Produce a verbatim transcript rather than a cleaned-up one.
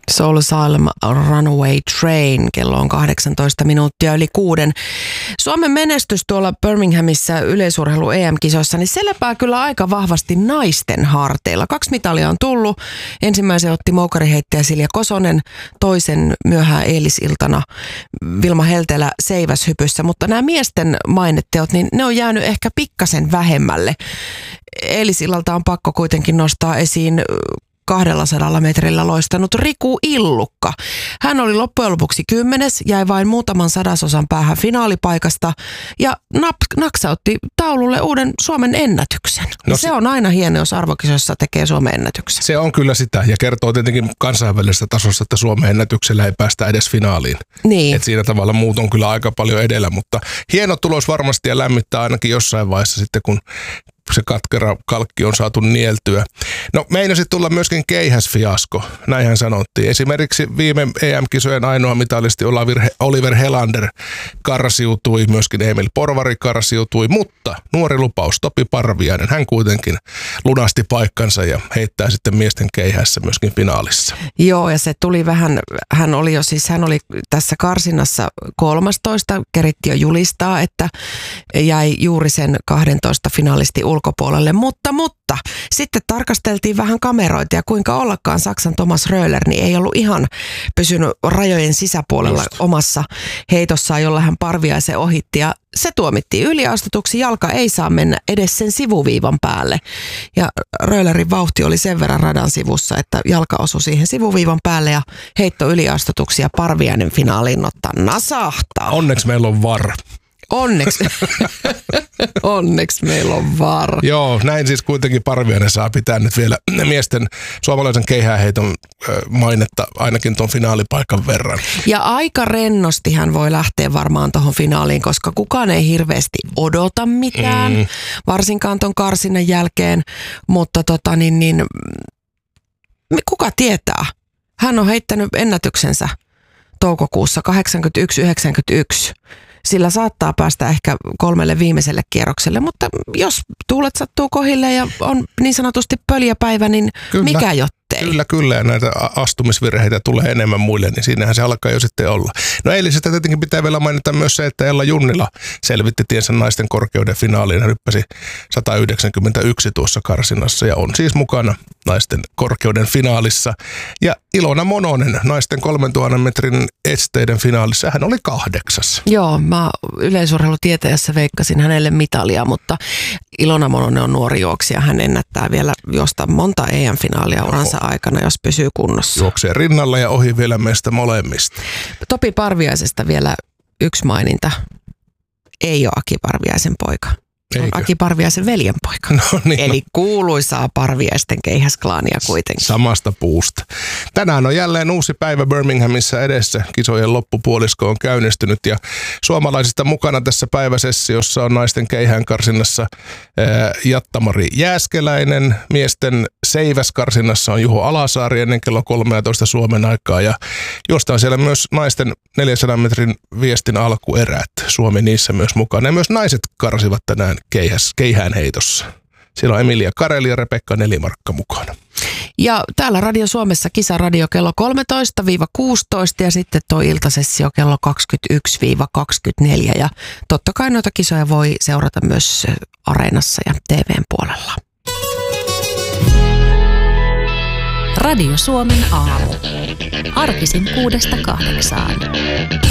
Soul Asylum Runaway Train. Kello on kahdeksantoista minuuttia yli kuuden. Suomen menestys tuolla Birminghamissa yleisurheilu E M-kisoissa, niin se lepää kyllä aika vahvasti naisten harteilla. Kaksi mitalia on tullut. Ensimmäisen otti moukariheittäjä Silja Kosonen, toisen myöhään eilisiltana Vilma Heltelä seiväshypyssä. Mutta nämä miesten mainetteot, niin ne on jäänyt ehkä pikkasen vähemmälle. Eilisillalta on pakko kuitenkin nostaa esiin kahdellasadalla metrillä loistanut Riku Illukka. Hän oli loppujen lopuksi kymmenes, jäi vain muutaman sadasosan päähän finaalipaikasta ja nap- naksautti taululle uuden Suomen ennätyksen. No se, se on aina hieno, jos arvokisoissa tekee Suomen ennätyksen. Se on kyllä sitä ja kertoo tietenkin kansainvälisestä tasosta, että Suomen ennätyksellä ei päästä edes finaaliin. Niin. Et siinä tavalla muut on kyllä aika paljon edellä, mutta hieno tulos varmasti ja lämmittää ainakin jossain vaiheessa sitten, kun se katkera kalkki on saatu nieltyä. No meinasi tulla myöskin keihäsfiasko, näinhän sanottiin. Esimerkiksi viime E M-kisojen ainoa mitalisti Oliver Helander karsiutui, myöskin Emil Porvari karsiutui, mutta nuori lupaus Topi Parviainen, hän kuitenkin lunasti paikkansa ja heittää sitten miesten keihässä myöskin finaalissa. Joo, ja se tuli vähän, hän oli jo siis, hän oli tässä karsinnassa kolmastoista, keritti jo julistaa, että jäi juuri sen kahdentoista finaalisti ulkopuolelle, mutta, mutta sitten tarkasteltiin vähän kameroita ja kuinka ollakaan Saksan Thomas Röhler niin ei ollut ihan pysynyt rajojen sisäpuolella Just. omassa heitossaan, jolla hän Parviaisen ohitti ja se tuomittiin yliastutuksi, jalka ei saa mennä edes sen sivuviivan päälle ja Röhlerin vauhti oli sen verran radan sivussa, että jalka osui siihen sivuviivan päälle ja heitto yliastutuksi ja Parviainen finaaliin ottaa nasahtaa. Onneksi meillä on V A R. Onneksi. Onneksi meillä on V A R. Joo, näin siis kuitenkin Parviainen saa pitää nyt vielä miesten suomalaisen keihääheiton mainetta ainakin tuon finaalipaikan verran. Ja aika rennosti hän voi lähteä varmaan tuohon finaaliin, koska kukaan ei hirveästi odota mitään, mm. varsinkaan ton karsinnan jälkeen, mutta tota niin, niin kuka tietää? Hän on heittänyt ennätyksensä toukokuussa kahdeksankymmentäyksi yhdeksänkymmentäyksi. Sillä saattaa päästä ehkä kolmelle viimeiselle kierrokselle, mutta jos tuulet sattuu kohille ja on niin sanotusti pöljäpäivä, niin kyllä, mikä jottei? Kyllä, kyllä. Ja näitä astumisvirheitä tulee enemmän muille, niin siinähän se alkaa jo sitten olla. No eilisestä tietenkin pitää vielä mainita myös se, että Ella Junnila selvitti tiensä naisten korkeuden finaaliin. Hän hyppäsi sata yhdeksänkymmentäyksi tuossa karsinassa ja on siis mukana naisten korkeuden finaalissa. Ja Ilona Mononen naisten kolmentuhannen metrin esteiden finaalissa, hän oli kahdeksas. Joo, mä yleisurheilutieteessä veikkasin hänelle mitalia, mutta Ilona Mononen on nuori juoksija. Hän ennättää vielä juosta monta E M-finaalia uransa aikana, jos pysyy kunnossa. Juoksee rinnalla ja ohi vielä meistä molemmista. Topi Parviaisesta vielä yksi maininta. Ei ole Aki Parviaisen poika. On Eikö? Aki Parviaisen veljenpoika. No niin, Eli kuuluisaa Parviaisten keihäsklaania kuitenkin. Samasta puusta. Tänään on jälleen uusi päivä Birminghamissa edessä. Kisojen loppupuolisko on käynnistynyt ja suomalaisista mukana tässä päiväsessiossa on naisten keihään karsinnassa ää, Jatta-Mari Jääskeläinen. Miesten seiväskarsinnassa on Juho Alasaari ennen kello kolmetoista Suomen aikaa ja jostain siellä myös naisten neljänsadan metrin viestin alkuerät. Suomi niissä myös mukana ja myös naiset karsivat tänään keihäs, keihään heitossa. Siellä on Emilia Kareli ja Rebekka Nelimarkka mukana. Ja täällä Radio Suomessa kisaradio kello kolmetoista kuusitoista ja sitten tuo iltasessio kello kaksikymmentäyksi kaksikymmentäneljä. Ja totta kai noita kisoja voi seurata myös Areenassa ja T V:n puolella. Radio Suomen aamu. Arkisin kuudesta kahdeksaan.